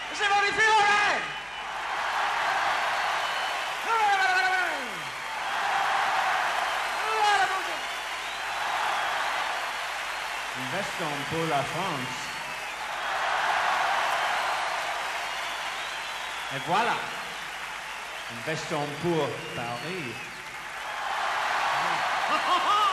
C'est mon fiore! Investons pour la France. Et voilà. Investons pour Paris.